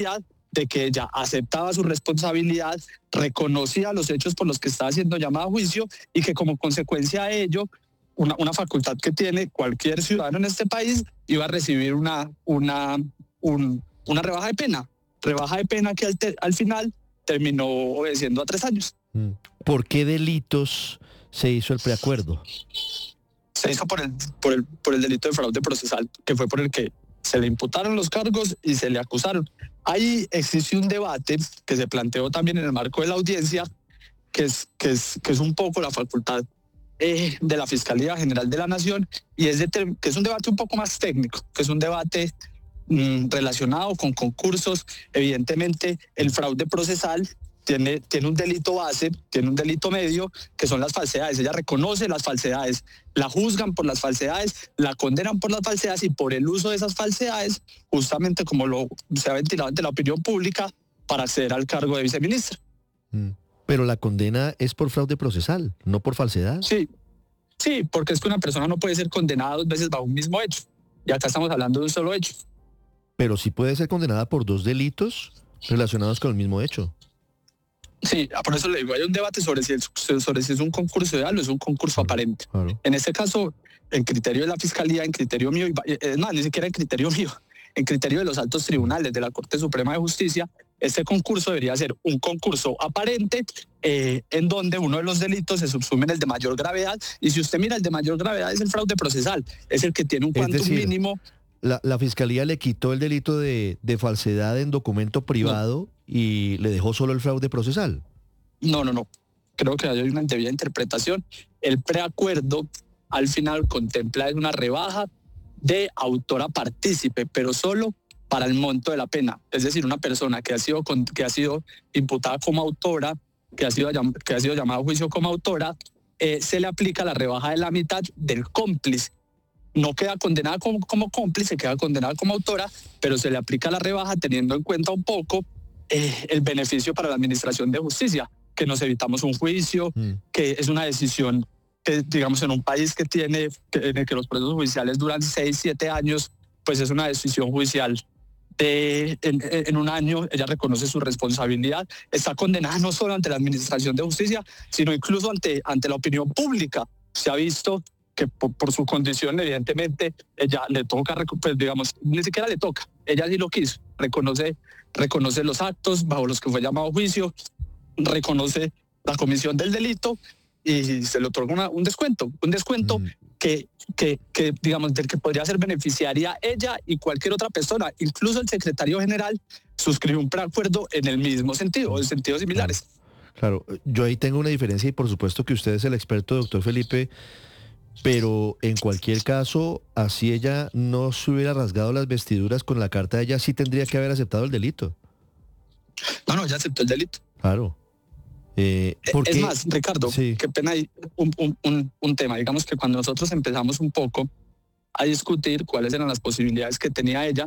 de que ella aceptaba su responsabilidad, reconocía los hechos por los que estaba siendo llamada a juicio y que como consecuencia de ello, una facultad que tiene cualquier ciudadano en este país, iba a recibir una rebaja de pena que al final terminó obedeciendo a 3 años. ¿Por qué delitos se hizo el preacuerdo? Se hizo por el delito de fraude procesal, que fue por el que se le imputaron los cargos y se le acusaron. Ahí existe un debate que se planteó también en el marco de la audiencia, que es un poco la facultad de la Fiscalía General de la Nación, y que es un debate un poco más técnico, que es un debate relacionado con concursos. Evidentemente, el fraude procesal tiene un delito base, tiene un delito medio, que son las falsedades. Ella reconoce las falsedades, la juzgan por las falsedades, la condenan por las falsedades, y por el uso de esas falsedades, justamente como se ha ventilado ante la opinión pública, para acceder al cargo de viceministra. Pero la condena es por fraude procesal, no por falsedad. Sí, porque es que una persona no puede ser condenada 2 veces bajo un mismo hecho. Y acá estamos hablando de un solo hecho. Pero sí puede ser condenada por 2 delitos relacionados con el mismo hecho. Sí, por eso le digo, hay un debate sobre si es un concurso ideal o es un concurso aparente. Claro. En este caso, en criterio de la Fiscalía, en criterio mío, es más, ni siquiera en criterio mío, en criterio de los altos tribunales de la Corte Suprema de Justicia, este concurso debería ser un concurso aparente, en donde uno de los delitos se subsume en el de mayor gravedad, y si usted mira, el de mayor gravedad es el fraude procesal, es el que tiene un quantum mínimo. La Fiscalía le quitó el delito de falsedad en documento privado y le dejó solo el fraude procesal. No. Creo que hay una indebida interpretación. El preacuerdo al final contempla una rebaja de autora partícipe, pero solo para el monto de la pena. Es decir, una persona que ha sido imputada como autora, que ha sido llamada a juicio como autora, se le aplica la rebaja de la mitad del cómplice. No queda condenada como cómplice, queda condenada como autora, pero se le aplica la rebaja teniendo en cuenta un poco el beneficio para la administración de justicia, que nos evitamos un juicio, que es una decisión que, digamos, en un país en el que los procesos judiciales duran 6, 7 años, pues es una decisión judicial en un año. Ella reconoce su responsabilidad, está condenada no solo ante la administración de justicia, sino incluso ante la opinión pública. Se ha visto que por su condición, evidentemente, ella le toca, pues digamos, ni siquiera le toca, ella sí lo quiso, reconoce los actos bajo los que fue llamado a juicio, reconoce la comisión del delito y se le otorga un descuento que digamos, del que podría ser beneficiaria ella y cualquier otra persona. Incluso el secretario general suscribió un preacuerdo en el mismo sentido, en sentidos similares. Claro, yo ahí tengo una diferencia, y por supuesto que usted es el experto, doctor Felipe, pero en cualquier caso, así ella no se hubiera rasgado las vestiduras con la carta, ella sí tendría que haber aceptado el delito. No, ella aceptó el delito. Claro. Es más, Ricardo, sí. Qué pena hay un tema. Digamos que cuando nosotros empezamos un poco a discutir cuáles eran las posibilidades que tenía ella,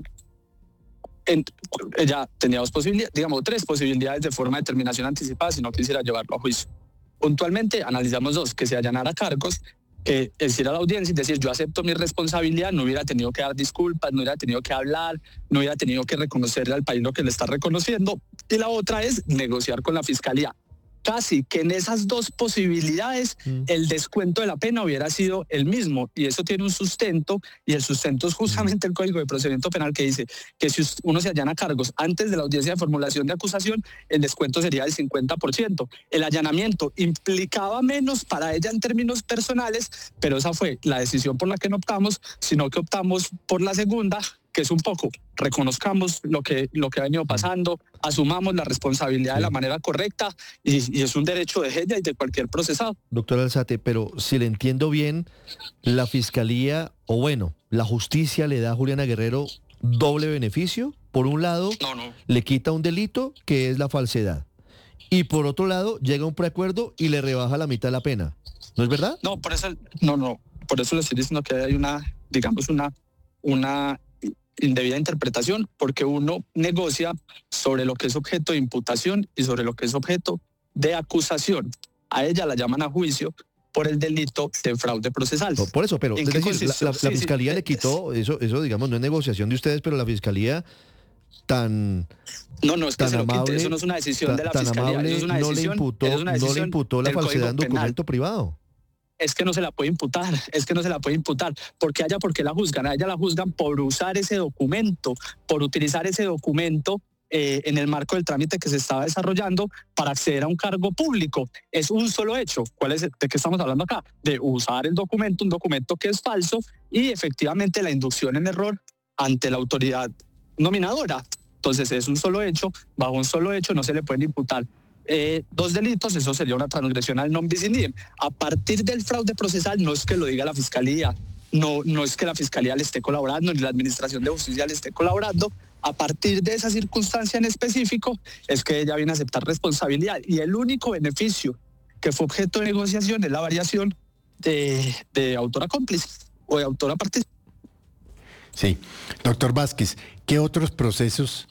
ella tenía 2 posibilidades, digamos 3 posibilidades de forma de terminación anticipada si no quisiera llevarlo a juicio. Puntualmente analizamos 2: que se allanara cargos, que decir a la audiencia y decir: yo acepto mi responsabilidad, no hubiera tenido que dar disculpas, no hubiera tenido que hablar, no hubiera tenido que reconocerle al país lo que le está reconociendo. Y la otra es negociar con la Fiscalía. Casi que en esas 2 posibilidades el descuento de la pena hubiera sido el mismo, y eso tiene un sustento, y el sustento es justamente el Código de Procedimiento Penal, que dice que si uno se allana cargos antes de la audiencia de formulación de acusación, el descuento sería del 50%. El allanamiento implicaba menos para ella en términos personales, pero esa fue la decisión por la que no optamos, sino que optamos por la segunda, que es un poco: reconozcamos lo que ha venido pasando, asumamos la responsabilidad de la manera correcta, y es un derecho de ella y de cualquier procesado. Doctor Alzate, pero si le entiendo bien, la Fiscalía, o bueno, la justicia le da a Juliana Guerrero doble beneficio. Por un lado, le quita un delito, que es la falsedad, y por otro lado, llega a un preacuerdo y le rebaja la mitad de la pena. ¿No es verdad? No, por eso le estoy diciendo que hay una indebida interpretación, porque uno negocia sobre lo que es objeto de imputación y sobre lo que es objeto de acusación. A ella la llaman a juicio por el delito de fraude procesal. No, por eso, pero es decir, la Fiscalía le quitó, eso digamos, no es negociación de ustedes, pero la Fiscalía tan... No, es que tan amable, eso no es una decisión de la tan Fiscalía. amable, Eso es una no decisión, le imputó la falsedad en documento privado. Es que no se la puede imputar, porque la juzgan, a ella la juzgan por usar ese documento, por utilizar ese documento en el marco del trámite que se estaba desarrollando para acceder a un cargo público. Es un solo hecho. ¿De qué estamos hablando acá? De usar un documento que es falso y efectivamente la inducción en error ante la autoridad nominadora. Entonces es un solo hecho, bajo un solo hecho no se le pueden imputar 2 delitos, eso sería una transgresión al non bis in idem. A partir del fraude procesal no es que lo diga la Fiscalía, no es que la Fiscalía le esté colaborando, ni la Administración de Justicia le esté colaborando. A partir de esa circunstancia en específico es que ella viene a aceptar responsabilidad y el único beneficio que fue objeto de negociación es la variación de autora cómplice o de autora partícipe. Sí. Doctor Vázquez, ¿qué otros procesos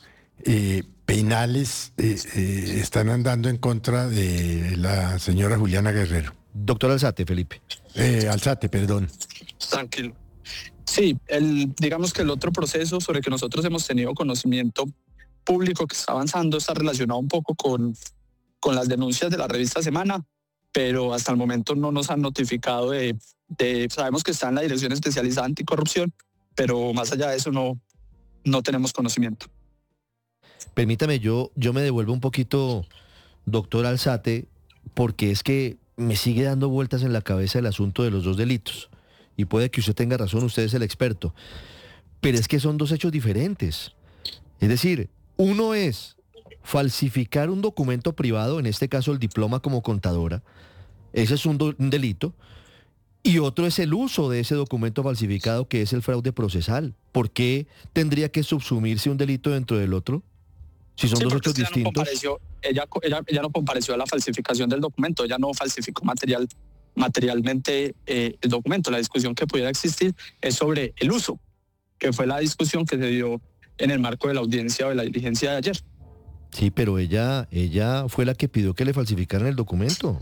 penales están andando en contra de la señora Juliana Guerrero? Doctor Alzate, Felipe. Alzate, perdón. Tranquilo. Sí, digamos que el otro proceso sobre el que nosotros hemos tenido conocimiento público que está avanzando está relacionado un poco con las denuncias de la revista Semana, pero hasta el momento no nos han notificado sabemos que está en la Dirección Especializada Anticorrupción, pero más allá de eso no tenemos conocimiento. Permítame, yo me devuelvo un poquito, doctor Alzate, porque es que me sigue dando vueltas en la cabeza el asunto de los 2 delitos. Y puede que usted tenga razón, usted es el experto. Pero es que son 2 hechos diferentes. Es decir, uno es falsificar un documento privado, en este caso el diploma como contadora. Ese es un delito. Y otro es el uso de ese documento falsificado, que es el fraude procesal. ¿Por qué tendría que subsumirse un delito dentro del otro? Si son 2 hechos distintos. Ella no compareció a la falsificación del documento, ella no falsificó materialmente el documento. La discusión que pudiera existir es sobre el uso, que fue la discusión que se dio en el marco de la audiencia o de la diligencia de ayer. Sí, pero ella fue la que pidió que le falsificaran el documento.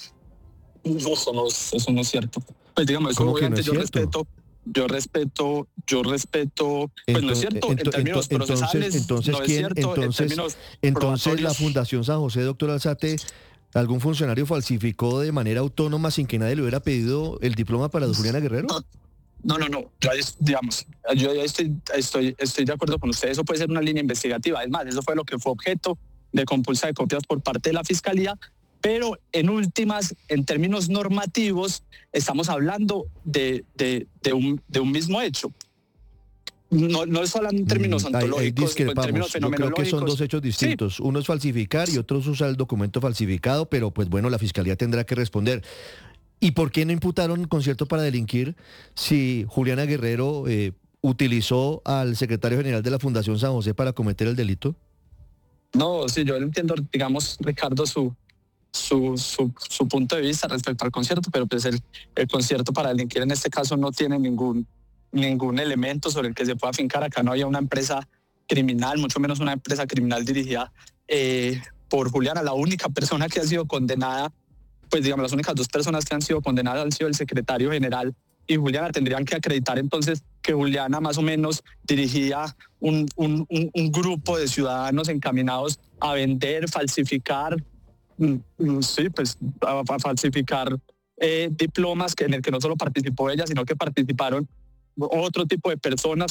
No, eso no es cierto. Pues digamos, eso obviamente yo respeto, pues no es cierto, en términos procesales, entonces, no es ¿quién? cierto, Entonces la Fundación San José, doctor Alzate, ¿algún funcionario falsificó de manera autónoma sin que nadie le hubiera pedido el diploma para Juliana Guerrero? No. Yo estoy de acuerdo con usted. Eso puede ser una línea investigativa. Es más, eso fue lo que fue objeto de compulsa de copias por parte de la Fiscalía. Pero en últimas, en términos normativos, estamos hablando de un mismo hecho. No es solo en términos ontológicos, en términos fenomenológicos. Yo creo que son 2 hechos distintos. Sí. Uno es falsificar y otro es usar el documento falsificado, pero pues bueno, la Fiscalía tendrá que responder. ¿Y por qué no imputaron concierto para delinquir si Juliana Guerrero utilizó al secretario general de la Fundación San José para cometer el delito? No, sí, yo entiendo, digamos, Ricardo, su punto de vista respecto al concierto, pero pues el concierto para delinquir en este caso no tiene ningún elemento sobre el que se pueda fincar. Acá no había una empresa criminal, mucho menos una empresa criminal dirigida por Juliana. La única persona que ha sido condenada, pues digamos, las únicas 2 personas que han sido condenadas han sido el secretario general y Juliana. Tendrían que acreditar entonces que Juliana más o menos dirigía un grupo de ciudadanos encaminados a vender, falsificar, a falsificar diplomas en el que no solo participó ella, sino que participaron otro tipo de personas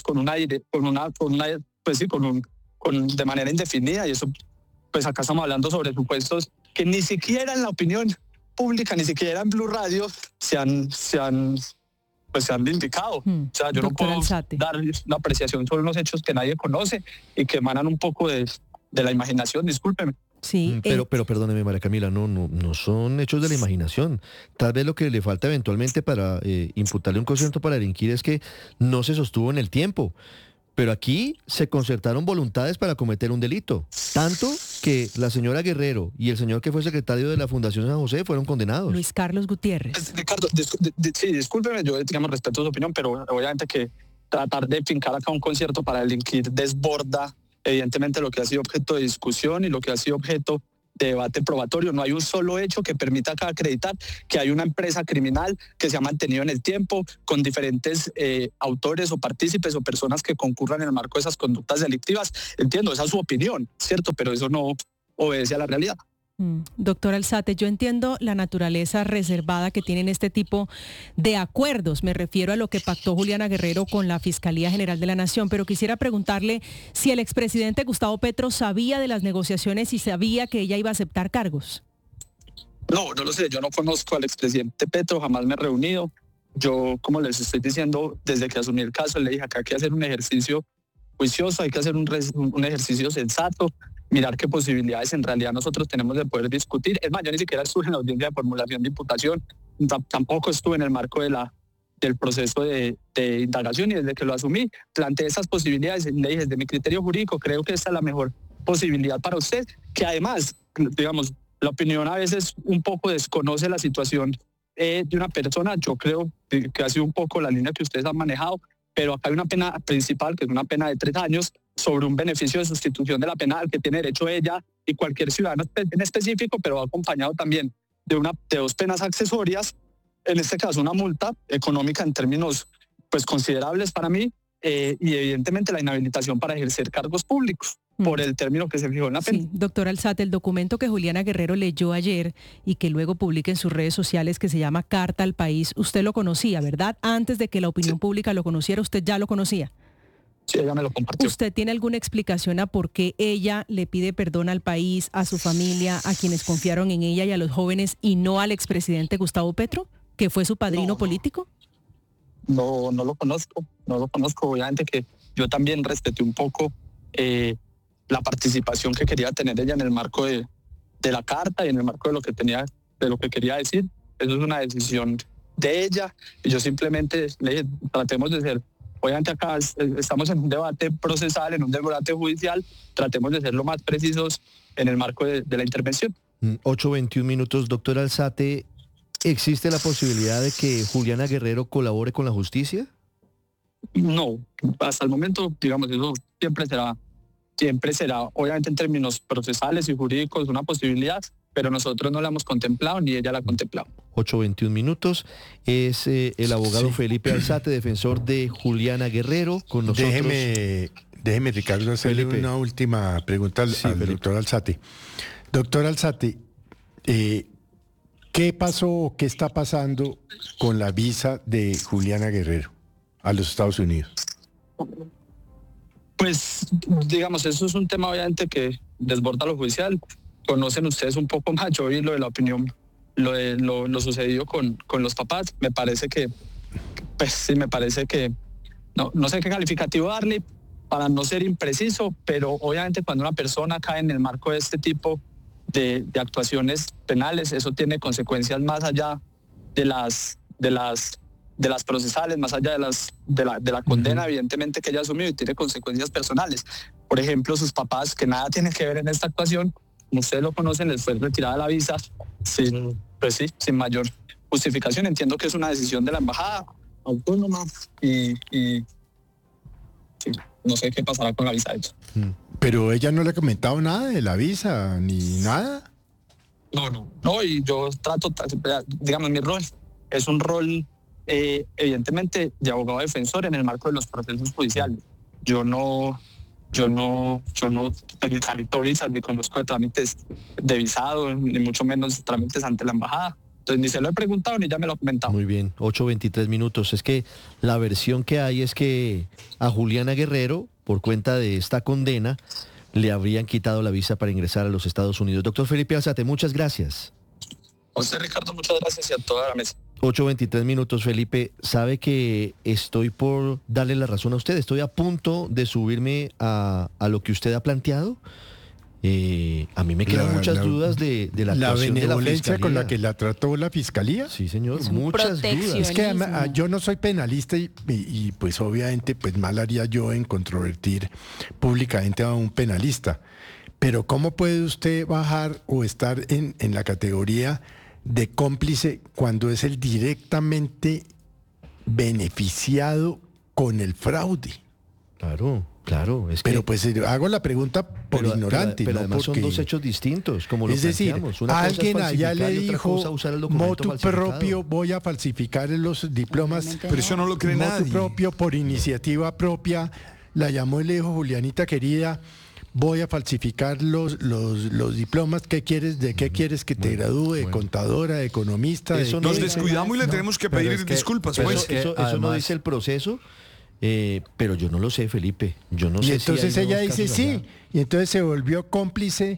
de manera indefinida. Y eso, pues acá estamos hablando sobre supuestos que ni siquiera en la opinión pública, ni siquiera en Blue Radio se han indicado. O sea, yo no puedo dar una apreciación sobre unos hechos que nadie conoce y que emanan un poco de la imaginación, discúlpeme. Sí, pero perdóneme, María Camila, no son hechos de la imaginación. Tal vez lo que le falta eventualmente para imputarle un concierto para delinquir es que no se sostuvo en el tiempo. Pero aquí se concertaron voluntades para cometer un delito. Tanto que la señora Guerrero y el señor que fue secretario de la Fundación San José fueron condenados. Luis Carlos Gutiérrez. Ricardo, sí, discúlpeme, yo digamos respeto su opinión, pero obviamente que tratar de fincar acá un concierto para delinquir desborda evidentemente lo que ha sido objeto de discusión y lo que ha sido objeto debate probatorio. No hay un solo hecho que permita acá acreditar que hay una empresa criminal que se ha mantenido en el tiempo con diferentes autores o partícipes o personas que concurran en el marco de esas conductas delictivas. Entiendo, esa es su opinión, ¿cierto? Pero eso no obedece a la realidad. Doctor Alzate, yo entiendo la naturaleza reservada que tienen este tipo de acuerdos. Me refiero a lo que pactó Juliana Guerrero con la Fiscalía General de la Nación, pero quisiera preguntarle si el expresidente Gustavo Petro sabía de las negociaciones y sabía que ella iba a aceptar cargos. No lo sé. Yo no conozco al expresidente Petro, jamás me he reunido. Yo, como les estoy diciendo, desde que asumí el caso, le dije acá hay que hacer un ejercicio juicioso, hay que hacer un ejercicio sensato, mirar qué posibilidades en realidad nosotros tenemos de poder discutir. Es más, yo ni siquiera estuve en la audiencia de formulación de imputación, tampoco estuve en el marco del proceso de indagación, y desde que lo asumí, planteé esas posibilidades. Le dije, desde mi criterio jurídico, creo que esta es la mejor posibilidad para usted, que además, digamos, la opinión a veces un poco desconoce la situación de una persona. Yo creo que ha sido un poco la línea que ustedes han manejado, pero acá hay una pena principal, que es una pena de 3 años, sobre un beneficio de sustitución de la pena al que tiene derecho ella y cualquier ciudadano en específico, pero va acompañado también de 2 penas accesorias, en este caso una multa económica en términos pues considerables para mí, y evidentemente la inhabilitación para ejercer cargos públicos por el término que se fijó en la pena. Sí, doctor Alzate, el documento que Juliana Guerrero leyó ayer y que luego publica en sus redes sociales, que se llama Carta al País, usted lo conocía, ¿verdad? Antes de que la opinión pública lo conociera, ¿usted ya lo conocía? Sí, ella me lo compartió. ¿Usted tiene alguna explicación a por qué ella le pide perdón al país, a su familia, a quienes confiaron en ella y a los jóvenes, y no al expresidente Gustavo Petro, que fue su padrino político? No lo conozco. Obviamente que yo también respeté un poco la participación que quería tener ella en el marco de la carta y en el marco de lo que quería decir. Eso es una decisión de ella, y yo simplemente le dije, tratemos de ser, obviamente acá estamos en un debate procesal, en un debate judicial, tratemos de ser lo más precisos en el marco de la intervención. 8:21 minutos, doctor Alzate. ¿Existe la posibilidad de que Juliana Guerrero colabore con la justicia? No, hasta el momento, digamos, eso siempre será, obviamente en términos procesales y jurídicos, una posibilidad, pero nosotros no la hemos contemplado ni ella la ha contemplado. 8:21 minutos. Es el abogado Felipe Alzate, defensor de Juliana Guerrero, con nosotros. Déjeme, Ricardo, hacerle una última pregunta al doctor Alzate. Doctor Alzate, ¿qué pasó, qué está pasando con la visa de Juliana Guerrero a los Estados Unidos? Pues, digamos, eso es un tema obviamente que desborda lo judicial. Conocen ustedes un poco más, yo vi lo de la opinión, lo sucedido con los papás. Me parece que, no sé qué calificativo darle para no ser impreciso, pero obviamente cuando una persona cae en el marco de este tipo de actuaciones penales, eso tiene consecuencias más allá de las procesales, más allá de la condena, evidentemente, que ella asumió, y tiene consecuencias personales. Por ejemplo, sus papás, que nada tienen que ver en esta actuación, como ustedes lo conocen, les fue retirada la visa sin mayor justificación. Entiendo que es una decisión de la embajada autónoma y sí, no sé qué pasará con la visa de ellos. Pero ella no le ha comentado nada de la visa, ni nada. No, y yo trato, digamos, mi rol es un rol evidentemente de abogado defensor en el marco de los procesos judiciales. Yo no tramito visas, ni conozco de trámites de visado, ni mucho menos trámites ante la embajada. Entonces ni se lo he preguntado ni ya me lo ha comentado. Muy bien, 8:23 minutos. Es que la versión que hay es que a Juliana Guerrero, por cuenta de esta condena, le habrían quitado la visa para ingresar a los Estados Unidos. Doctor Felipe Alzate, muchas gracias. A usted, Ricardo, muchas gracias, y a toda la mesa. 8:23 minutos, Felipe. Sabe que estoy por darle la razón a usted. Estoy a punto de subirme a lo que usted ha planteado. A mí me quedan muchas dudas de la actuación de la benevolencia con la que la trató la Fiscalía. Sí, señor, muchas dudas. Es que además, yo no soy penalista y pues obviamente pues mal haría yo en controvertir públicamente a un penalista. Pero ¿cómo puede usted bajar o estar en la categoría de cómplice cuando es el directamente beneficiado con el fraude? Claro. Claro, es que... Pero pues hago la pregunta por ignorante. Pero no además porque... son dos hechos distintos, como lo Es decir, planteamos. Una cosa es alguien allá le falsificar y otra dijo, cosa usar el documento motu falsificado. propio, voy a falsificar los diplomas. Obviamente Pero eso no lo cree Motu nadie. propio, por iniciativa propia, la llamó y le dijo, Julianita querida, voy a falsificar los diplomas. ¿Qué quieres? ¿De qué quieres que te gradúe? ¿De contadora, de economista? Eso ¿De Nos qué? descuidamos y le No. tenemos que pero pedir es que- disculpas. pero Pues. es que Eso no además- dice el proceso, pero yo no lo sé, Felipe. Yo no Y sé entonces si hay ella nuevos dice casos sí, allá. y entonces se volvió cómplice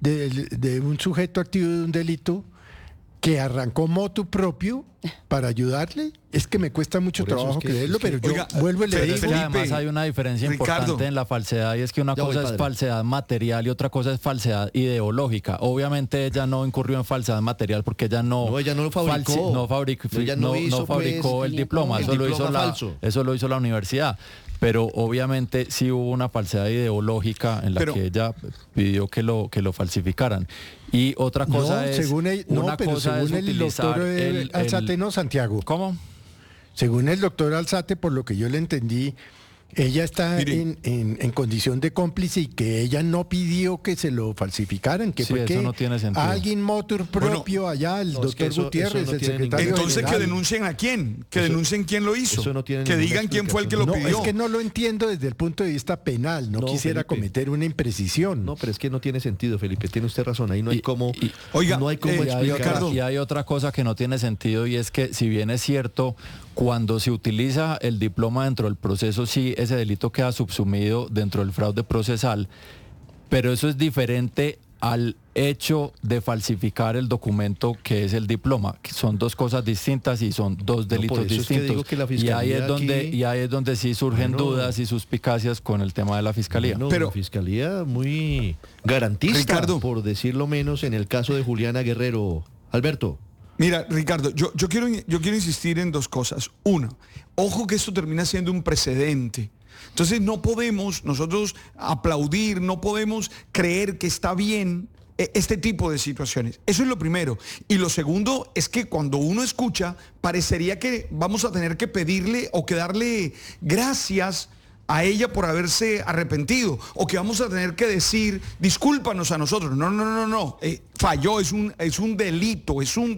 de un sujeto activo de un delito que arrancó motu propio para ayudarle. Es que me cuesta mucho Por eso trabajo es que- creerlo, es que- pero yo Oiga, vuelvo y le pero digo... Es que Felipe, además hay una diferencia Ricardo. importante en la falsedad y es que una Ya voy, cosa es padre. falsedad material y otra cosa es falsedad ideológica. Obviamente ella no incurrió en falsedad material porque ella no Ella no lo fabricó. ella No no hizo, fabricó pues, el diploma, el eso lo diploma hizo falso. eso lo hizo la universidad. Pero obviamente sí hubo una falsedad ideológica en la Pero- que ella pidió que lo falsificaran. Y otra cosa no, es según el, no, una pero cosa es según el utilizar doctor Alzate, el- no, Santiago. ¿Cómo? Según el doctor Alzate, por lo que yo le entendí, ella está Mire. en condición de cómplice y que ella no pidió que se lo falsificaran, que Sí, fue eso que no tiene sentido. alguien motor propio allá, el no, es que doctor eso Gutiérrez, no el tiene secretario Entonces que general. denuncien a quién, que Eso- denuncien quién lo hizo, eso no tiene que ninguna digan quién fue el que lo No, pidió. es que no lo entiendo desde el punto de vista penal, no, No, quisiera Felipe. cometer una imprecisión. No, pero es que no tiene sentido, Felipe. Tiene usted razón. Ahí no hay cómo. Oiga, no hay cómo y explicar. Ricardo. Y hay otra cosa que no tiene sentido y es que si bien es cierto, cuando se utiliza el diploma dentro del proceso, sí, ese delito queda subsumido dentro del fraude procesal, pero eso es diferente al hecho de falsificar el documento que es el diploma, que son dos cosas distintas y son dos delitos por eso es que distintos. digo que la y Fiscalía ahí es donde sí surgen Bueno. dudas y suspicacias con el tema de la fiscalía. No, Pero- la fiscalía muy garantista, Ricardo. por decirlo menos, en el caso de Juliana Guerrero. Alberto. Mira, Ricardo, yo quiero insistir en dos cosas. Una, ojo que esto termina siendo un precedente. Entonces no podemos nosotros aplaudir, no podemos creer que está bien este tipo de situaciones. Eso es lo primero. Y lo segundo es que cuando uno escucha, parecería que vamos a tener que pedirle o que darle gracias a ella por haberse arrepentido, o que vamos a tener que decir, discúlpanos a nosotros. No. Falló, es un delito,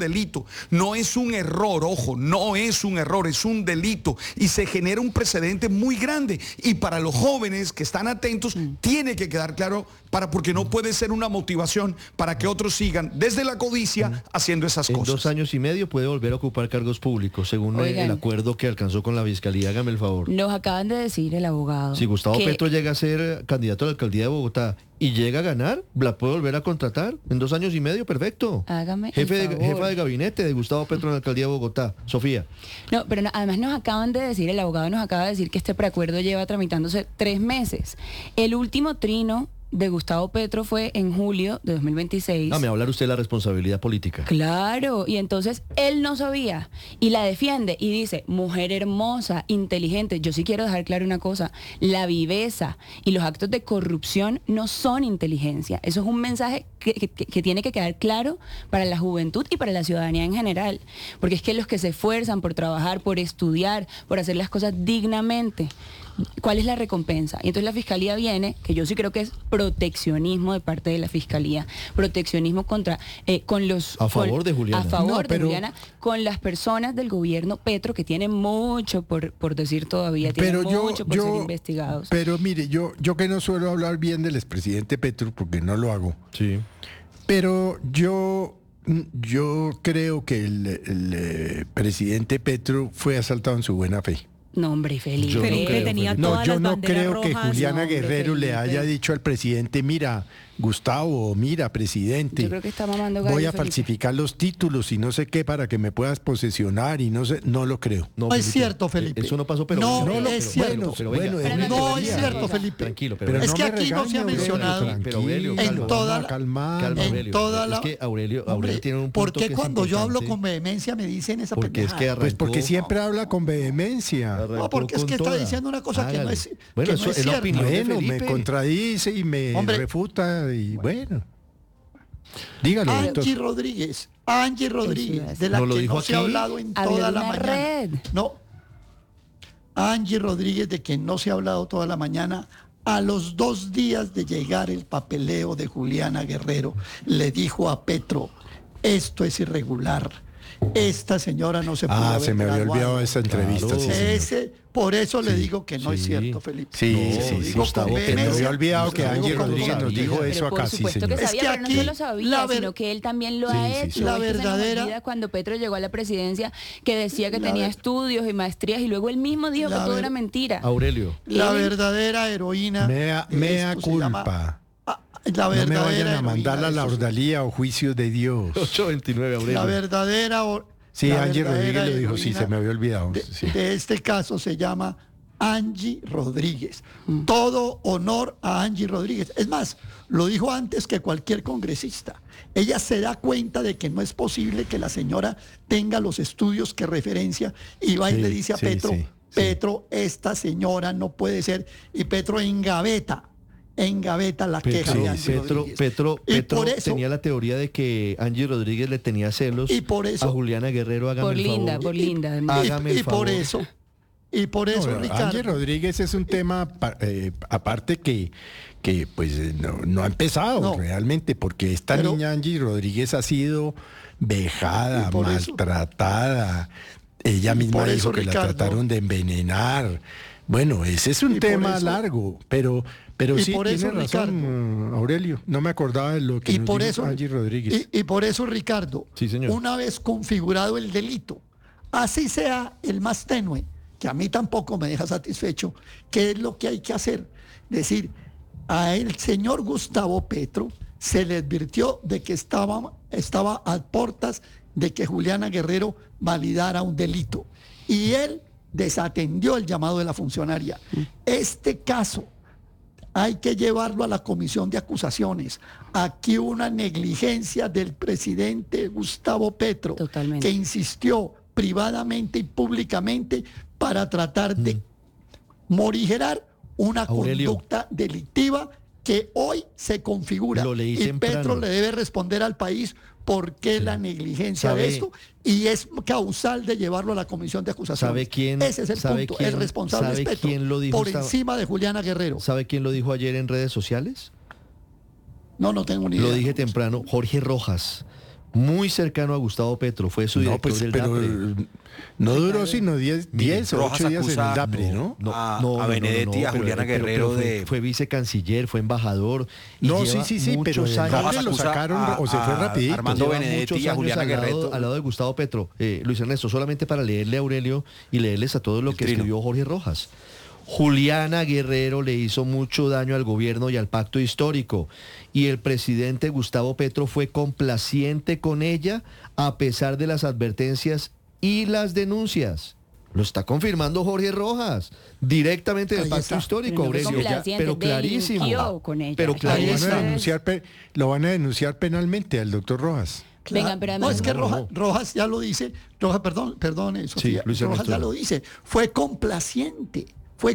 no es un error, ojo, no es un error, es un delito. Y se genera un precedente muy grande. Y para los jóvenes que están atentos, tiene que quedar claro, porque no puede ser una motivación para que otros sigan desde la codicia haciendo esas En cosas. 2 años y medio puede volver a ocupar cargos públicos, según Oigan. el acuerdo que alcanzó con la Fiscalía. Hágame el favor. Nos acaban de decir el abogado. Si Gustavo que- Petro llega a ser candidato a la alcaldía de Bogotá y llega a ganar, ¿la puede volver a contratar? En 2 años y medio, perfecto. Hágame el Jefa favor. de gabinete de Gustavo Petro en la alcaldía de Bogotá. Sofía. No, pero además nos acaban de decir, el abogado nos acaba de decir que este preacuerdo lleva tramitándose 3 meses. El último trino de Gustavo Petro fue en julio de 2026. Dame hablar usted de la responsabilidad política. Claro, y entonces él no sabía y la defiende y dice, mujer hermosa, inteligente. Yo sí quiero dejar claro una cosa, la viveza y los actos de corrupción no son inteligencia. Eso es un mensaje que tiene que quedar claro para la juventud y para la ciudadanía en general, porque es que los que se esfuerzan por trabajar, por estudiar, por hacer las cosas dignamente, ¿cuál es la recompensa? Y entonces la fiscalía viene, que yo sí creo que es proteccionismo de parte de la fiscalía, proteccionismo contra con los A favor de Juliana. a favor No, de pero- Juliana, con las personas del gobierno Petro que tienen mucho por decir todavía, tienen Pero mucho por ser investigados. Pero mire, yo que no suelo hablar bien del expresidente Petro, porque no lo hago, Sí. pero yo creo que el presidente Petro fue asaltado en su buena fe. No, hombre, Felipe. Yo no Felipe creo, tenía Felipe. No, todas yo las no banderas creo que rojas. Juliana No, hombre, Guerrero le Felipe. haya dicho al presidente, mira, Gustavo, mira, presidente, Yo creo que está mamando gallo, voy a Felipe. falsificar los títulos y no sé qué para que me puedas posesionar y no sé, no lo creo. No es cierto, Felipe. Eso no pasó, pero No, pero- es pero- cierto. pero Bueno, venga, es mi No teoría. es cierto, Felipe. Tranquilo, Pero es no que me aquí no se ha regañe, mencionado. Aurelio, Pero, Aurelio, tranquilo, en toda vamos a calmar. Calma, en Aurelio. toda la- Es que Aurelio Hombre, tiene un punto ¿por qué que es cuando yo hablo importante? con vehemencia me dicen esa Porque es que pendejada? Pues porque arrancó- siempre habla con vehemencia. No, porque es con que está toda. diciendo una cosa que no Hágale. es, Bueno, que eso no es es la cierta. opinión. Bueno, me Felipe. contradice y me Hombre. refuta y bueno. Dígalo, doctor. Angie Rodríguez, de la ¿No lo que dijo no se ha aquí? hablado en Habló toda de la una mañana. red. No. Angie Rodríguez, de quien no se ha hablado toda la mañana, a los 2 días de llegar el papeleo de Juliana Guerrero, le dijo a Petro, esto es irregular. Esta señora no se pudo haber se me había graduado. olvidado esa entrevista. Claro. Sí, señor. Por eso le digo que no es cierto, Felipe. Sí, Lo digo Gustavo, con que me Me vehemencia. había olvidado que Lo digo Angie con Rodríguez nos dijo vehemencia. eso Pero por acá, sí, supuesto señor. que Es sabía, que pero no aquí solo sabía, la ver- sino que él también lo Sí, ha sí, hecho. sí. La Es que se nos verdadera- olvida cuando Petro llegó a la presidencia que decía que La tenía ver- estudios y maestrías y luego él mismo dijo que La todo ver- era mentira. Aurelio. La Él- verdadera heroína. Mea de esto se llama- culpa. La No me verdadera vayan a heroína mandar a de la esto se- ordalía o juicio de Dios. 829, Aurelio. La verdadera. Sí, la Angie verdadera Rodríguez lo dijo, sí, heroína se me había olvidado. Sí. de este caso se llama Angie Rodríguez. Todo honor a Angie Rodríguez. Es más, lo dijo antes que cualquier congresista. Ella se da cuenta de que no es posible que la señora tenga los estudios que referencia y va y Sí, le dice a sí, Petro, sí. Petro, esta señora no puede ser. Y Petro engaveta la queja de Angie Rodríguez. Petro Y por eso- tenía la teoría de que Angie Rodríguez le tenía celos Y por eso- a Juliana Guerrero. Hágame Por el linda, favor. por linda. además. Hágame el y por favor. eso, No, Ricardo. Angie Rodríguez es un tema aparte que pues no ha empezado No. realmente, porque esta Pero- niña Angie Rodríguez ha sido vejada, Y por eso- maltratada. Ella misma por dijo eso, que Ricardo- la trataron de envenenar. Bueno, ese es un Y por tema eso- largo, pero y sí, por tiene eso, razón, Aurelio. No me acordaba de lo que Y nos por dijo eso, Angie Rodríguez. y por eso, Ricardo, Sí, señor. una vez configurado el delito, así sea el más tenue, que a mí tampoco me deja satisfecho, ¿qué es lo que hay que hacer? Decir, a el señor Gustavo Petro se le advirtió de que estaba a puertas de que Juliana Guerrero validara un delito. Y él desatendió el llamado de la funcionaria. Este caso hay que llevarlo a la comisión de acusaciones. Aquí una negligencia del presidente Gustavo Petro, Totalmente. que insistió privadamente y públicamente para tratar de morigerar una Aurelio. conducta delictiva que hoy se configura. Lo leí Y temprano. Petro le debe responder al país por qué la negligencia ¿Sabe- de esto y es causal de llevarlo a la comisión de acusaciones. ¿Sabe quién- Ese es el sabe punto. quién- El responsable es sabe Petro, quién lo dijo por esta- encima de Juliana Guerrero. ¿Sabe quién lo dijo ayer en redes sociales? No tengo ni idea. Lo dije temprano, Jorge Rojas, muy cercano a Gustavo Petro, fue su No, director pues, del pero DAPRE. no duró sino 10 o Rojas 8 días en el acusa- DAPRE, ¿no? a Benedetti y a pero- Juliana pero Guerrero fue, de... fue vicecanciller, fue embajador. Y No, lleva sí, pero muchos el años. DAPRE Rojas lo acusa sacaron o se fue a rapidito. Armando Lleva Benedetti muchos y a años Juliana al lado de Gustavo Petro. Luis Ernesto, solamente para leerle a Aurelio y leerles a todos lo El que trino. escribió Jorge Rojas. Juliana Guerrero le hizo mucho daño al gobierno y al pacto histórico, y el presidente Gustavo Petro fue complaciente con ella a pesar de las advertencias y las denuncias. Lo está confirmando Jorge Rojas, directamente del Ahí pacto está. histórico, Pero no fue Aurelio. complaciente, Pero clarísimo. delinquió con ella. Pero Ahí Lo van, clarísimo. a denunciar, lo van a denunciar penalmente al doctor Rojas. Vengan, pero no, además- es que No. Rojas ya lo dice. Perdón, Sofía. Luis Rojas Ernesto. ya lo dice. Fue complaciente.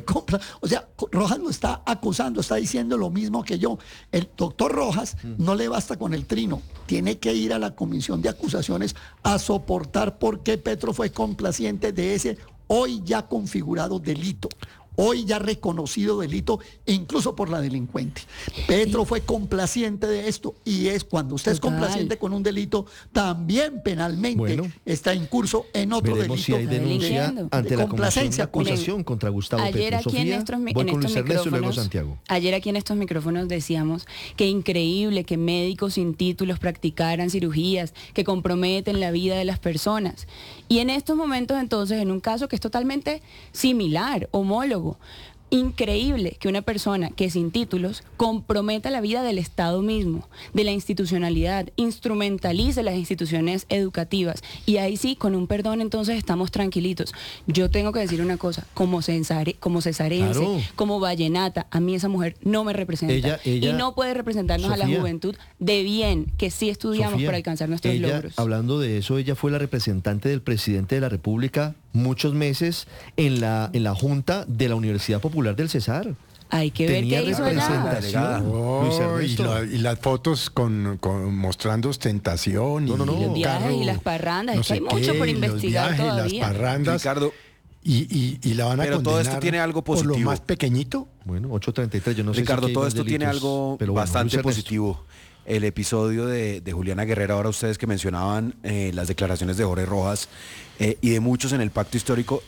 O sea, Rojas lo está acusando, está diciendo lo mismo que yo. El doctor Rojas no le basta con el trino. Tiene que ir a la comisión de acusaciones a soportar por qué Petro fue complaciente de ese hoy ya configurado delito. Hoy ya reconocido delito, incluso por la delincuente. Petro fue complaciente de esto y es cuando usted es Total. complaciente con un delito, también penalmente Bueno. está en curso en otro Veremos si delito. hay denuncia delinquiendo. ante De la comisión de complacencia. acusación contra Gustavo Ayer Petro. aquí Sofía, en estos, voy en con estos Luis Ernesto y luego micrófonos, Santiago. ayer aquí en estos micrófonos decíamos que increíble que médicos sin títulos practicaran cirugías que comprometen la vida de las personas. Y en estos momentos entonces, en un caso que es totalmente similar, homólogo, increíble que una persona que sin títulos comprometa la vida del Estado mismo, de la institucionalidad, instrumentalice las instituciones educativas. Y ahí sí, con un perdón, entonces estamos tranquilitos. Yo tengo que decir una cosa, como cesarense, Claro. como vallenata, a mí esa mujer no me representa. Ella- y no puede representarnos a la Sofía. juventud de bien, que sí estudiamos Sofía, para alcanzar nuestros ella, logros. hablando de eso, ella fue la representante del presidente de la República muchos meses en la Junta de la Universidad Popular del Cesar. Hay que ver Tenía qué hizo allá. representación. Luis Oh, y, Ernesto. y las fotos mostrando ostentación. No, no, no. Y los viajes carro, y las parrandas, no es que hay sé mucho qué, por y los investigar viajes, todavía. Las parrandas. Ricardo, y la van a pero condenar todo esto tiene algo positivo. por lo más pequeñito. Bueno, 8:33, yo no sé Ricardo, si todo hay esto más tiene delitos, algo pero bueno, bastante Luis Ernesto. positivo. El episodio de Juliana Guerrero, ahora ustedes que mencionaban las declaraciones de Jorge Rojas y de muchos en el pacto histórico,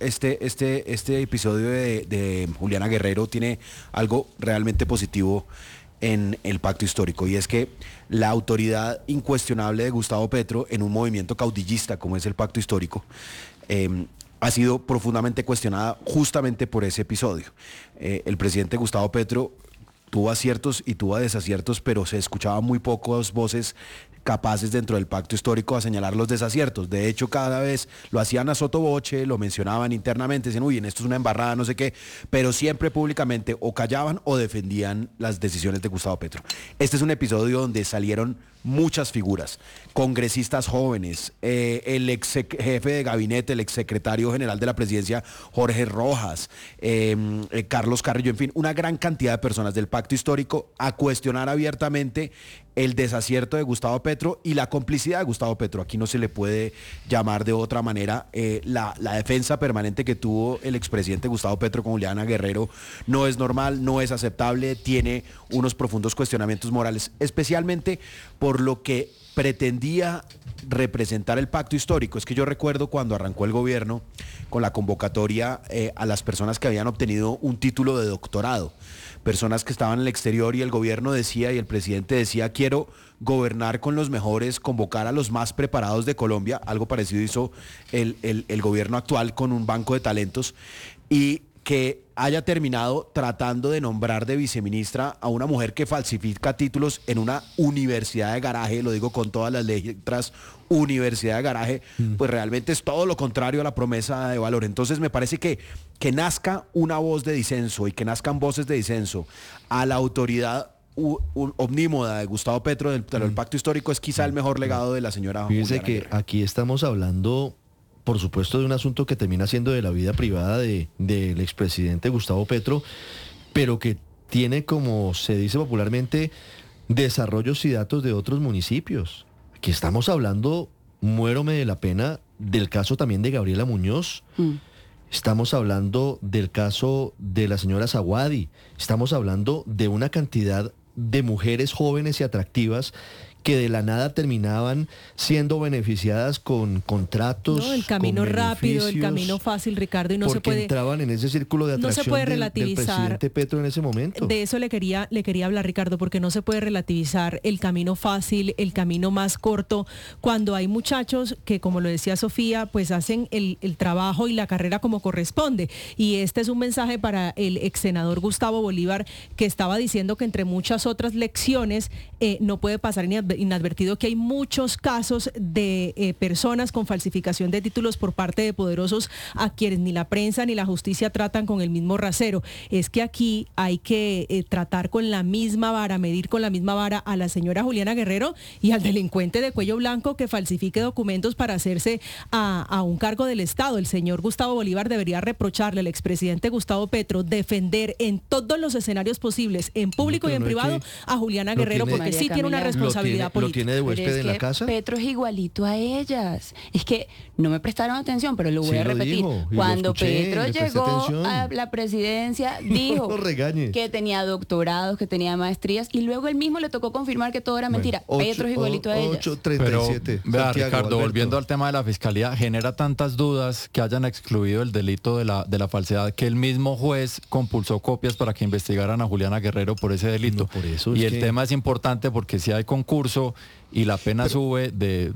este episodio de Juliana Guerrero tiene algo realmente positivo en el pacto histórico, y es que la autoridad incuestionable de Gustavo Petro en un movimiento caudillista como es el pacto histórico ha sido profundamente cuestionada justamente por ese episodio. El presidente Gustavo Petro tuvo aciertos y tuvo desaciertos, pero se escuchaban muy pocas voces capaces dentro del pacto histórico a señalar los desaciertos. De hecho, cada vez lo hacían a sotoboche, lo mencionaban internamente, decían, uy, en esto es una embarrada, no sé qué, pero siempre públicamente o callaban o defendían las decisiones de Gustavo Petro. Este es un episodio donde salieron muchas figuras, congresistas jóvenes, el ex jefe de gabinete, el ex secretario general de la presidencia, Jorge Rojas, Carlos Carrillo, en fin, una gran cantidad de personas del pacto histórico a cuestionar abiertamente el desacierto de Gustavo Petro y la complicidad de Gustavo Petro. Aquí no se le puede llamar de otra manera. La defensa permanente que tuvo el expresidente Gustavo Petro con Juliana Guerrero no es normal, no es aceptable, tiene unos profundos cuestionamientos morales, especialmente por lo que pretendía representar el pacto histórico. Es que yo recuerdo cuando arrancó el gobierno con la convocatoria a las personas que habían obtenido un título de doctorado, personas que estaban en el exterior, y el gobierno decía y el presidente decía, quiero gobernar con los mejores, convocar a los más preparados de Colombia. Algo parecido hizo el gobierno actual con un banco de talentos, y que haya terminado tratando de nombrar de viceministra a una mujer que falsifica títulos en una universidad de garaje, lo digo con todas las letras, universidad de garaje, pues realmente es todo lo contrario a la promesa de valor. Entonces me parece que nazca una voz de disenso y que nazcan voces de disenso a la autoridad omnímoda de Gustavo Petro del pacto histórico es quizá el mejor legado de la señora Fíjense Juliana que Guerrero. aquí estamos hablando, por supuesto, de un asunto que termina siendo de la vida privada del expresidente Gustavo Petro, pero que tiene, como se dice popularmente, desarrollos y datos de otros municipios. Aquí estamos hablando, muérome de la pena, del caso también de Gabriela Muñoz. Estamos hablando del caso de la señora Zawadi. Estamos hablando de una cantidad de mujeres jóvenes y atractivas que de la nada terminaban siendo beneficiadas con contratos, no, el camino con rápido, el beneficios, camino fácil, Ricardo, y no porque se puede entraban en ese círculo de no atracción se puede del relativizar. presidente Petro en ese momento. De eso le quería hablar, Ricardo, porque no se puede relativizar el camino fácil, el camino más corto, cuando hay muchachos que, como lo decía Sofía, pues hacen el trabajo y la carrera como corresponde. Y este es un mensaje para el ex senador Gustavo Bolívar, que estaba diciendo que entre muchas otras lecciones no puede pasar inadvertido que hay muchos casos de personas con falsificación de títulos por parte de poderosos a quienes ni la prensa ni la justicia tratan con el mismo rasero. Es que aquí hay que tratar con la misma vara, medir con la misma vara a la señora Juliana Guerrero y al delincuente de cuello blanco que falsifique documentos para hacerse a un cargo del Estado. El señor Gustavo Bolívar debería reprocharle al expresidente Gustavo Petro defender en todos los escenarios posibles, en público y en privado, a Juliana Guerrero, porque sí tiene una responsabilidad política. ¿Lo tiene de huésped en la casa? Petro es igualito a ellas. Es que no me prestaron atención, pero lo voy a repetir. Dijo, cuando Petro llegó a la presidencia, dijo que tenía doctorados, que tenía maestrías, y luego él mismo le tocó confirmar que todo era mentira. Petro es igualito a ellas. 8:37. Vea, Ricardo, volviendo al tema de la fiscalía, genera tantas dudas que hayan excluido el delito de la falsedad que el mismo juez compulsó copias para que investigaran a Juliana Guerrero por ese delito. No, por eso y el tema es importante porque si hay concurso y la pena sube de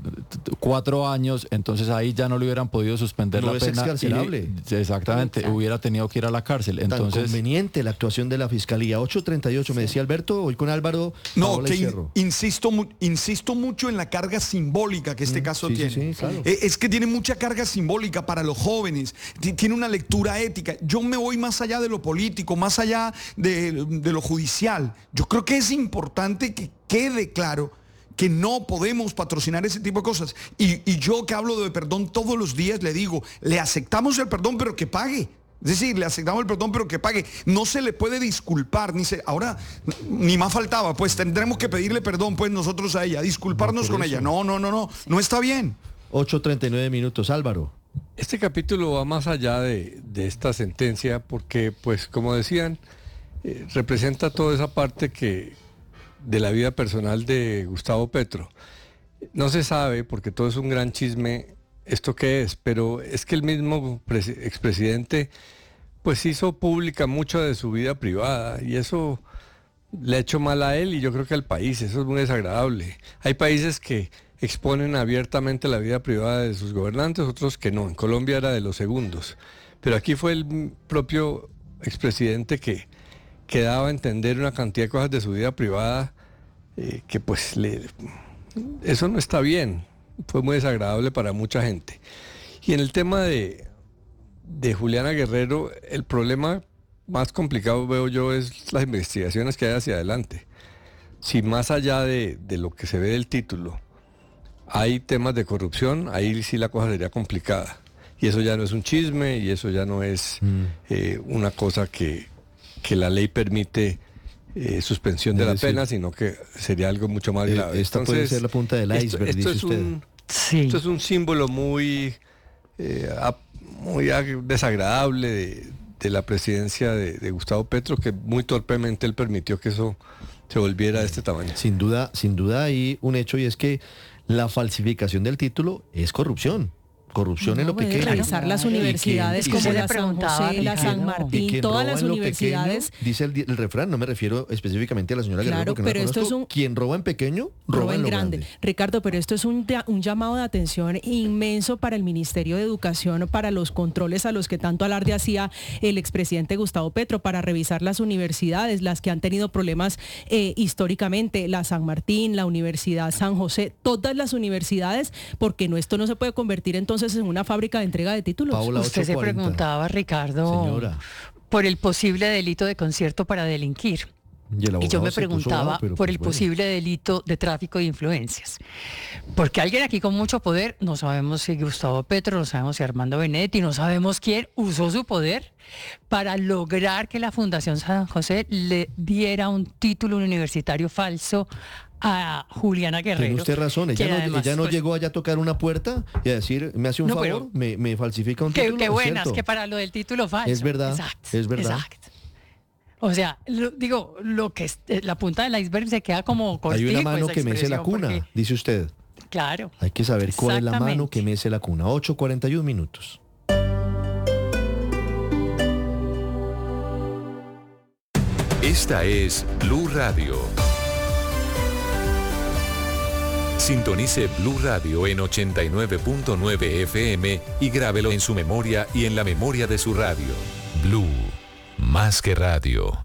4 años, entonces ahí ya no le hubieran podido suspender no la es pena. excarcelable. Exactamente, hubiera tenido que ir a la cárcel. Entonces, tan conveniente la actuación de la fiscalía. 8:38, me decía Alberto, hoy con Álvaro. No, que insisto mucho en la carga simbólica que este caso tiene. Sí, claro. Es que tiene mucha carga simbólica para los jóvenes, tiene una lectura ética. Yo me voy más allá de lo político, más allá de lo judicial. Yo creo que es importante que quede claro que no podemos patrocinar ese tipo de cosas. Y yo que hablo de perdón todos los días le digo, le aceptamos el perdón pero que pague. Es decir, le aceptamos el perdón pero que pague. No se le puede disculpar. Ahora, ni más faltaba, pues tendremos que pedirle perdón pues nosotros a ella, disculparnos con ella. No está bien. 8:39 minutos, Álvaro. Este capítulo va más allá de esta sentencia porque, pues, como decían, representa toda esa parte de la vida personal de Gustavo Petro. No se sabe, porque todo es un gran chisme, esto qué es, pero es que el mismo expresidente pues hizo pública mucho de su vida privada y eso le ha hecho mal a él y yo creo que al país, eso es muy desagradable. Hay países que exponen abiertamente la vida privada de sus gobernantes, otros que no. En Colombia era de los segundos, pero aquí fue el propio expresidente que daba a entender una cantidad de cosas de su vida privada que pues eso no está bien, fue muy desagradable para mucha gente. Y en el tema de Juliana Guerrero, el problema más complicado veo yo es las investigaciones que hay hacia adelante. Si más allá de lo que se ve del título hay temas de corrupción, ahí sí la cosa sería complicada. Y eso ya no es un chisme y eso ya no es una cosa que la ley permite suspensión de la pena, sino que sería algo mucho más grave. Esta puede ser la punta del iceberg, dice usted. Esto es un símbolo muy desagradable de la presidencia de Gustavo Petro, que muy torpemente él permitió que eso se volviera de este tamaño. Sin duda hay un hecho y es que la falsificación del título es corrupción. Corrupción en lo pequeño. Realizar las universidades como la San José, la San Martín, todas las universidades. Pequeño, dice el refrán, no me refiero específicamente a la señora Guerrero, porque pero no esto conozco. Quien roba en pequeño, roba en lo grande. Ricardo, pero esto es un llamado de atención inmenso para el Ministerio de Educación, para los controles a los que tanto alarde hacía el expresidente Gustavo Petro, para revisar las universidades, las que han tenido problemas históricamente, la San Martín, la Universidad San José, todas las universidades, porque esto no se puede convertir entonces en una fábrica de entrega de títulos. Paola, usted 840. se preguntaba, Ricardo, señora, por el posible delito de concierto para delinquir. Y yo me preguntaba por el posible delito de tráfico de influencias. Porque alguien aquí con mucho poder, no sabemos si Gustavo Petro, no sabemos si Armando Benedetti, no sabemos quién usó su poder para lograr que la Fundación San José le diera un título universitario falso a Juliana Guerrero. Tiene usted razón, ella no llegó allá a tocar una puerta y a decir, me hace un favor, me falsifica un título. Qué buenas, que para lo del título falso. Es verdad, es verdad. Exacto. O sea, lo que es la punta del iceberg se queda como cortico. Hay una mano que mece la cuna, dice usted. Claro. Hay que saber cuál es la mano que mece la cuna. 8:41 minutos. Esta es Blue Radio. Sintonice Blue Radio en 89.9 FM y grábelo en su memoria y en la memoria de su radio. Blue, más que radio.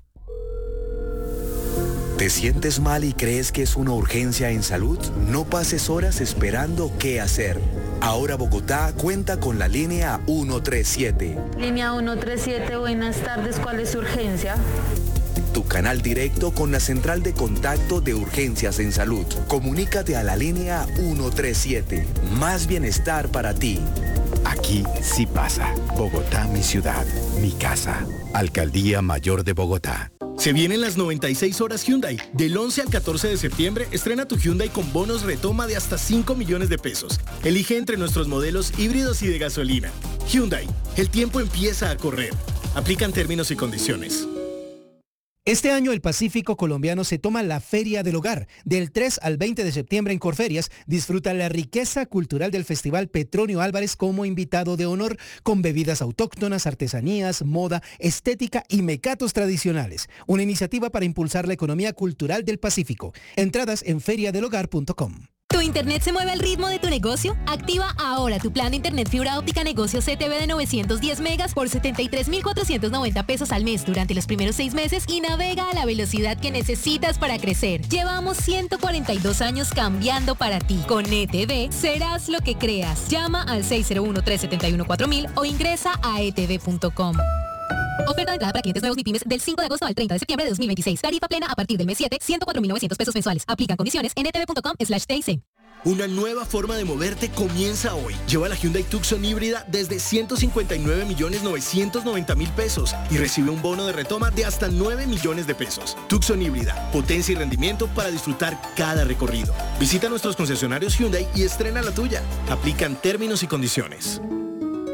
¿Te sientes mal y crees que es una urgencia en salud? No pases horas esperando qué hacer. Ahora Bogotá cuenta con la línea 137. Línea 137, buenas tardes, ¿cuál es su urgencia? Tu canal directo con la central de contacto de urgencias en salud. Comunícate a la línea 137. Más bienestar para ti. Aquí sí pasa. Bogotá, mi ciudad, mi casa. Alcaldía Mayor de Bogotá. Se vienen las 96 horas Hyundai. Del 11 al 14 de septiembre, estrena tu Hyundai con bonos retoma de hasta 5 millones de pesos. Elige entre nuestros modelos híbridos y de gasolina. Hyundai, el tiempo empieza a correr. Aplican términos y condiciones. Este año el Pacífico colombiano se toma la Feria del Hogar. Del 3 al 20 de septiembre en Corferias, disfruta la riqueza cultural del Festival Petronio Álvarez como invitado de honor, con bebidas autóctonas, artesanías, moda, estética y mecatos tradicionales. Una iniciativa para impulsar la economía cultural del Pacífico. Entradas en feriadelhogar.com. ¿Tu internet se mueve al ritmo de tu negocio? Activa ahora tu plan de internet fibra óptica negocio CTV de 910 megas por 73,490 pesos al mes durante los primeros 6 meses y navega a la velocidad que necesitas para crecer. Llevamos 142 años cambiando para ti. Con ETV serás lo que creas. Llama al 601-371-4000 o ingresa a etv.com. Oferta de entrada para clientes nuevos MIPYMES del 5 de agosto al 30 de septiembre de 2026. Tarifa plena a partir del mes 7, 104.900 pesos mensuales. Aplican condiciones en etv.com/TIC. Una nueva forma de moverte comienza hoy. Lleva la Hyundai Tucson híbrida desde 159.990.000 pesos y recibe un bono de retoma de hasta 9 millones de pesos. Tucson híbrida, potencia y rendimiento para disfrutar cada recorrido. Visita nuestros concesionarios Hyundai y estrena la tuya. Aplican términos y condiciones.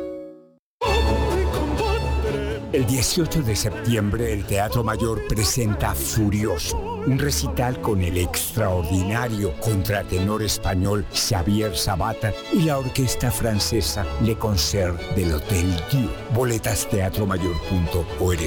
El 18 de septiembre el Teatro Mayor presenta Furioso, un recital con el extraordinario contratenor español Xavier Sabata y la orquesta francesa Le Concert del Hotel Dieu. Boletas teatromayor.org.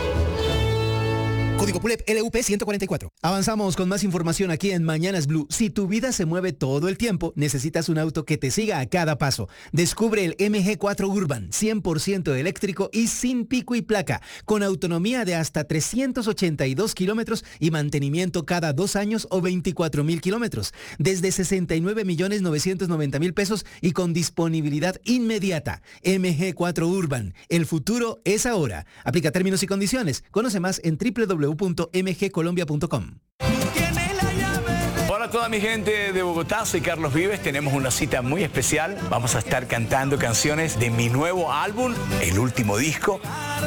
Código PULEP LUP 144. Avanzamos con más información aquí en Mañanas Blue. Si tu vida se mueve todo el tiempo, necesitas un auto que te siga a cada paso. Descubre el MG4 Urban, 100% eléctrico y sin pico y placa, con autonomía de hasta 382 kilómetros y mantenimiento cada 2 años o 24,000 kilómetros. Desde 69,990,000 pesos y con disponibilidad inmediata. MG4 Urban. El futuro es ahora. Aplica términos y condiciones. Conoce más en www.mgcolombia.com. Hola a toda mi gente de Bogotá, soy Carlos Vives, tenemos una cita muy especial, vamos a estar cantando canciones de mi nuevo álbum, el último disco.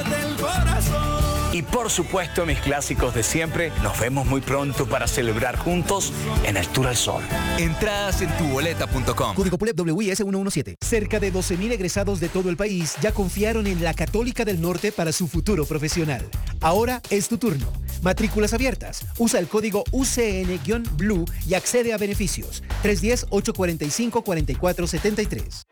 Y por supuesto mis clásicos de siempre. Nos vemos muy pronto para celebrar juntos en el Tour al Sol. Entradas en tuboleta.com. Código PULEP WIS 117. Cerca de 12,000 egresados de todo el país ya confiaron en la Católica del Norte para su futuro profesional. Ahora es tu turno. Matrículas abiertas. Usa el código UCN-BLUE y accede a beneficios. 310-845-4473.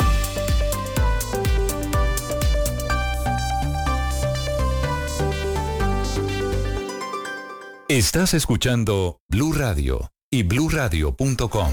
Estás escuchando Blue Radio y bluradio.com.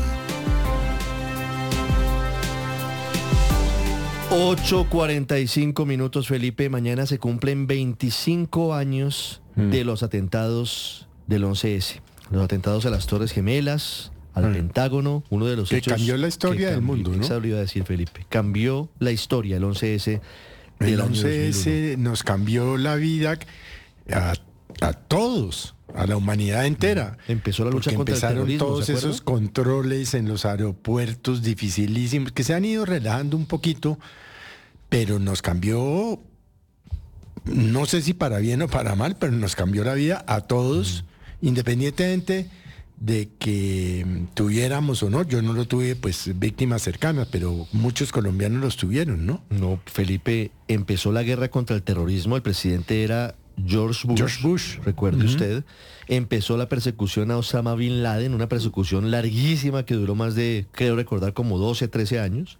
8:45 minutos, Felipe. Mañana se cumplen 25 años de los atentados del 11S. Los atentados a las Torres Gemelas, al Pentágono, uno de los que hechos cambió la historia del mundo, ¿no? Eso lo iba a decir, Felipe. Cambió la historia, el 11S. El 11S nos cambió la vida a todos, a la humanidad entera. Empezó la lucha contra el terrorismo. Empezaron todos esos controles en los aeropuertos dificilísimos, que se han ido relajando un poquito, pero nos cambió, no sé si para bien o para mal, pero nos cambió la vida a todos, independientemente de que tuviéramos o no. Yo no lo tuve, pues, víctimas cercanas, pero muchos colombianos los tuvieron, ¿no? No, Felipe, empezó la guerra contra el terrorismo, el presidente era George Bush, recuerde usted. Empezó la persecución a Osama Bin Laden, una persecución larguísima que duró más de, creo recordar, como 12, 13 años.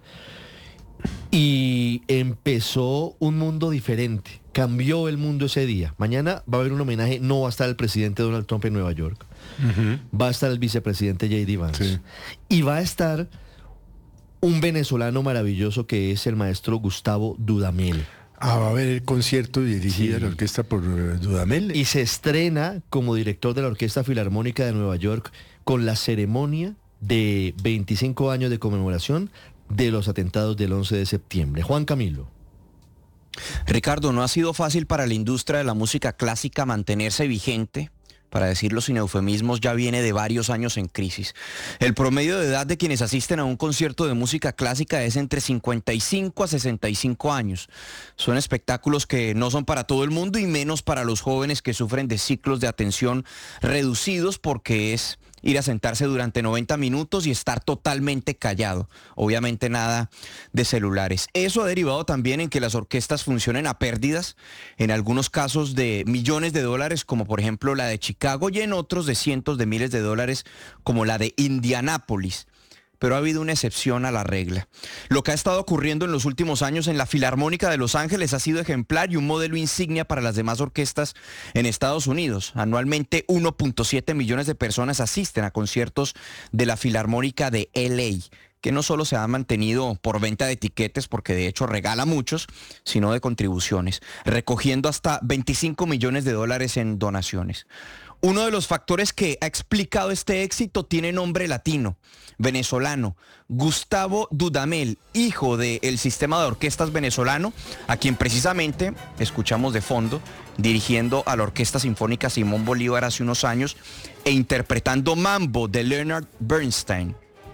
Y empezó un mundo diferente, cambió el mundo ese día. Mañana va a haber un homenaje, no va a estar el presidente Donald Trump en Nueva York, va a estar el vicepresidente J.D. Vance, y va a estar un venezolano maravilloso que es el maestro Gustavo Dudamel. Va a haber el concierto dirigido a la orquesta por Dudamel. Y se estrena como director de la Orquesta Filarmónica de Nueva York con la ceremonia de 25 años de conmemoración de los atentados del 11 de septiembre. Juan Camilo. Ricardo, no ha sido fácil para la industria de la música clásica mantenerse vigente. Para decirlo sin eufemismos, ya viene de varios años en crisis. El promedio de edad de quienes asisten a un concierto de música clásica es entre 55 a 65 años. Son espectáculos que no son para todo el mundo y menos para los jóvenes que sufren de ciclos de atención reducidos, porque es ir a sentarse durante 90 minutos y estar totalmente callado. Obviamente nada de celulares. Eso ha derivado también en que las orquestas funcionen a pérdidas, en algunos casos de millones de dólares, como por ejemplo la de Chicago, y en otros de cientos de miles de dólares, como la de Indianápolis. Pero ha habido una excepción a la regla. Lo que ha estado ocurriendo en los últimos años en la Filarmónica de Los Ángeles ha sido ejemplar y un modelo insignia para las demás orquestas en Estados Unidos. Anualmente 1.7 millones de personas asisten a conciertos de la Filarmónica de LA, que no solo se ha mantenido por venta de etiquetes, porque de hecho regala muchos, sino de contribuciones, recogiendo hasta 25 millones de dólares en donaciones. Uno de los factores que ha explicado este éxito tiene nombre latino, venezolano. Gustavo Dudamel, hijo del sistema de orquestas venezolano, a quien precisamente escuchamos de fondo, dirigiendo a la Orquesta Sinfónica Simón Bolívar hace unos años e interpretando Mambo de Leonard Bernstein.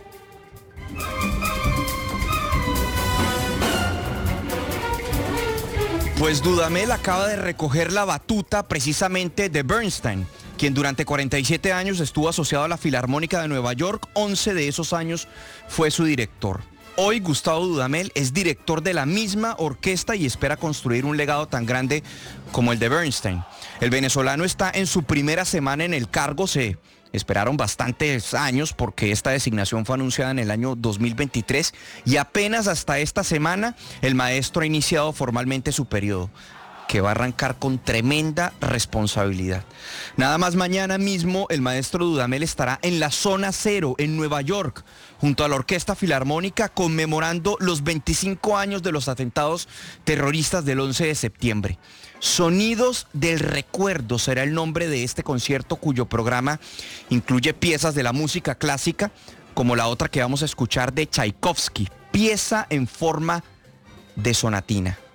Pues Dudamel acaba de recoger la batuta precisamente de Bernstein, quien durante 47 años estuvo asociado a la Filarmónica de Nueva York. 11 de esos años fue su director. Hoy Gustavo Dudamel es director de la misma orquesta y espera construir un legado tan grande como el de Bernstein. El venezolano está en su primera semana en el cargo. Se esperaron bastantes años porque esta designación fue anunciada en el año 2023 y apenas hasta esta semana el maestro ha iniciado formalmente su periodo, que va a arrancar con tremenda responsabilidad. Nada más mañana mismo el maestro Dudamel estará en la Zona Cero, en Nueva York, junto a la Orquesta Filarmónica, conmemorando los 25 años de los atentados terroristas del 11 de septiembre. Sonidos del Recuerdo será el nombre de este concierto, cuyo programa incluye piezas de la música clásica, como la otra que vamos a escuchar de Tchaikovsky, pieza en forma de sonatina.